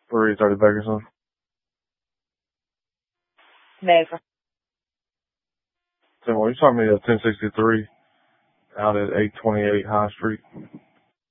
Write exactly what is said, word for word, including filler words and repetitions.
three thirty Bakerson. Never. So, well, you talking me at ten sixty-three out at eight twenty-eight High Street.